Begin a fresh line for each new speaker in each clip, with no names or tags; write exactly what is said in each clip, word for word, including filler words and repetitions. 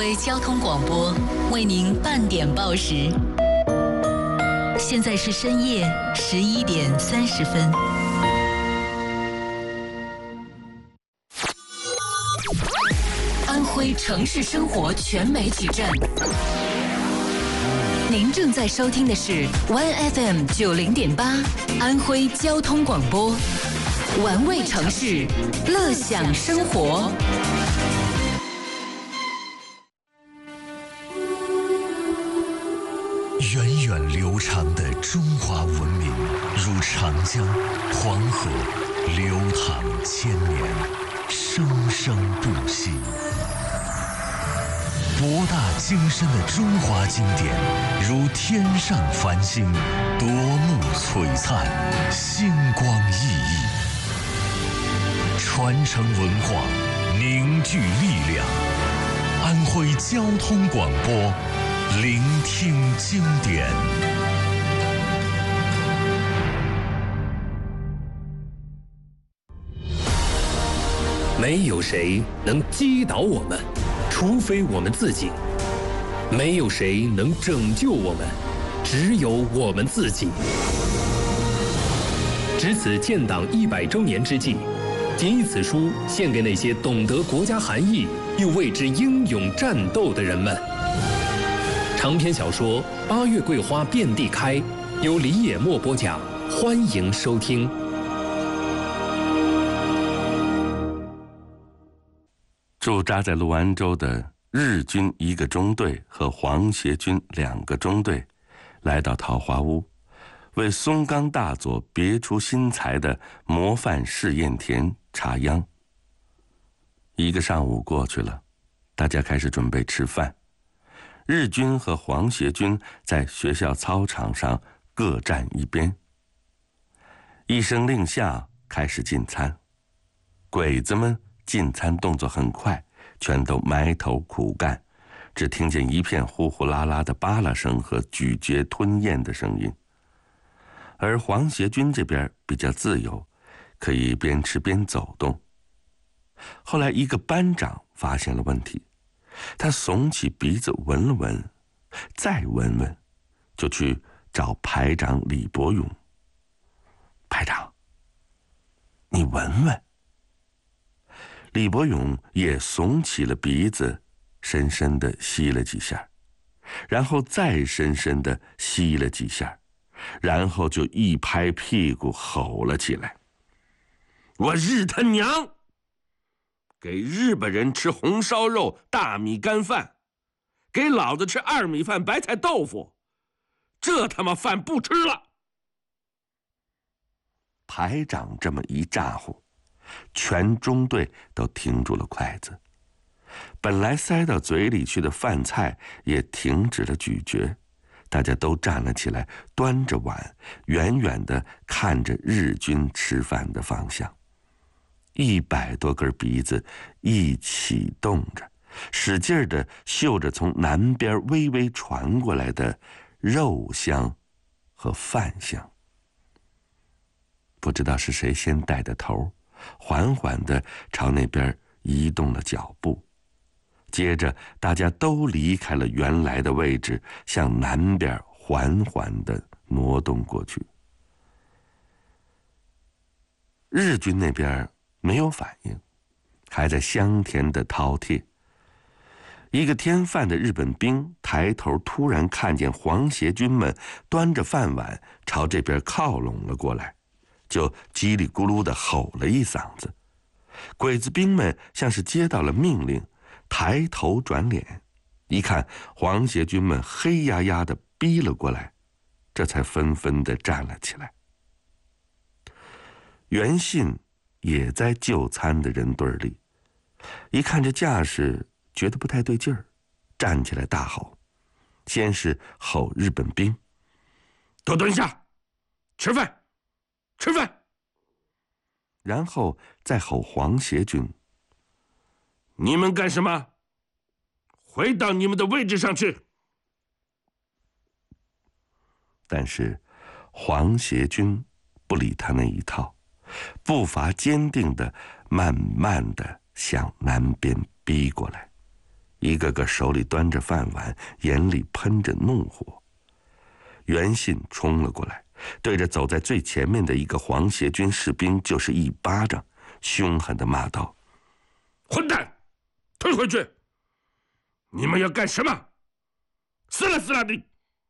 为交通广播为您半点报时。现在是深夜十一点三十分。安徽城市生活全媒体站，您正在收听的是 One F M 九零点八安徽交通广播，玩味城市，乐享生活。
源远流长的中华文明，如长江、黄河，流淌千年，生生不息。博大精深的中华经典，如天上繁星，夺目璀璨，星光熠熠。传承文化，凝聚力量。安徽交通广播，聆听经典。
没有谁能击倒我们，除非我们自己；没有谁能拯救我们，只有我们自己。值此建党一百周年之际，谨以此书献给那些懂得国家含义又为之英勇战斗的人们。长篇小说《八月桂花遍地开》，由李野墨播讲，欢迎收听。
驻扎在六安州的日军一个中队和皇协军两个中队，来到桃花坞，为松冈大佐别出心裁的模范试验田插秧。一个上午过去了，大家开始准备吃饭。日军和皇协军在学校操场上各站一边。一声令下，开始进餐。鬼子们进餐动作很快，全都埋头苦干，只听见一片呼呼啦啦的扒拉声和咀嚼吞咽的声音。而皇协军这边比较自由，可以边吃边走动。后来一个班长发现了问题，他耸起鼻子闻了闻，再闻闻，就去找排长李伯勇。排长，你闻闻。李伯勇也耸起了鼻子，深深地吸了几下，然后再深深地吸了几下，然后就一拍屁股吼了起来：我日他娘！给日本人吃红烧肉、大米干饭，给老子吃二米饭、白菜豆腐，这他妈饭不吃了！排长这么一咋呼，全中队都停住了筷子，本来塞到嘴里去的饭菜也停止了咀嚼，大家都站了起来，端着碗，远远地看着日军吃饭的方向。一百多根鼻子一起动着，使劲地嗅着从南边微微传过来的肉香和饭香。不知道是谁先带的头，缓缓地朝那边移动了脚步，接着大家都离开了原来的位置，向南边缓缓地挪动过去。日军那边没有反应，还在香甜的饕餮。一个添饭的日本兵抬头突然看见皇协军们端着饭碗朝这边靠拢了过来，就叽里咕噜地吼了一嗓子。鬼子兵们像是接到了命令，抬头转脸，一看皇协军们黑压压地逼了过来，这才纷纷地站了起来。袁信也在就餐的人堆里，一看这架势，觉得不太对劲儿，站起来大吼，先是吼日本兵：都蹲下，吃饭，吃饭。然后再吼皇协军：你们干什么？回到你们的位置上去。但是皇协军不理他那一套，步伐坚定地慢慢地向南边逼过来， 一个个手里端着饭碗，眼里喷着怒火。袁信冲了过来，对着走在最前面的一个皇协军士兵就是一巴掌，凶狠地骂道：“混蛋，退回去！你们要干什么？死了死了你！”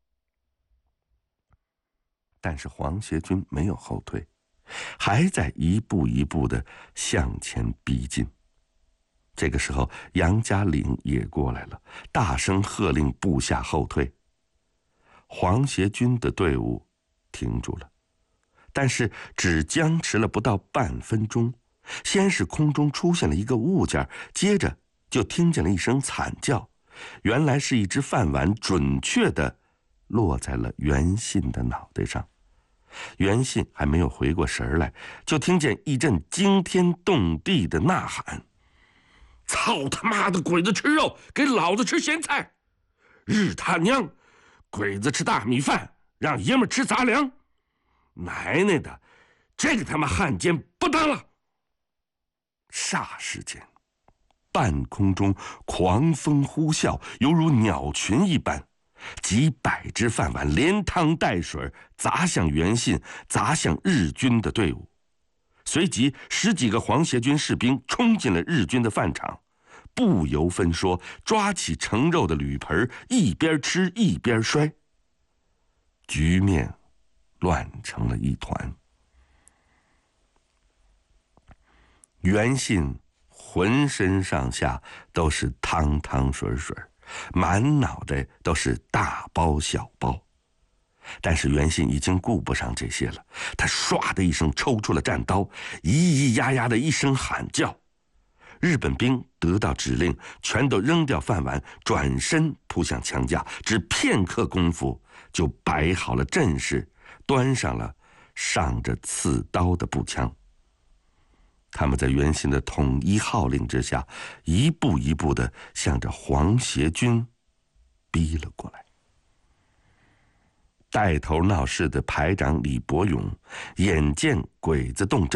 但是皇协军没有后退，还在一步一步地向前逼近。这个时候，杨家岭也过来了，大声喝令部下后退。皇协军的队伍停住了，但是只僵持了不到半分钟。先是空中出现了一个物件，接着就听见了一声惨叫，原来是一只饭碗准确地落在了袁信的脑袋上。袁信还没有回过神来，就听见一阵惊天动地的呐喊：“操他妈的，鬼子吃肉，给老子吃咸菜！日他娘，鬼子吃大米饭，让爷们吃杂粮！奶奶的，这个他妈汉奸不当了！”霎时间，半空中狂风呼啸，犹如鸟群一般，几百只饭碗连汤带水砸向袁信，砸向日军的队伍。随即十几个皇协军士兵冲进了日军的饭场，不由分说抓起盛肉的铝盆，一边吃一边摔，局面乱成了一团。袁信浑身上下都是汤汤水水，满脑袋都是大包小包。但是袁信已经顾不上这些了，他唰的一声抽出了战刀，咿咿呀呀的一声喊叫。日本兵得到指令，全都扔掉饭碗，转身扑向枪架，只片刻功夫就摆好了阵势，端上了上着刺刀的步枪。他们在袁信的统一号令之下，一步一步地向着皇协军逼了过来。带头闹事的排长李伯勇眼见鬼子动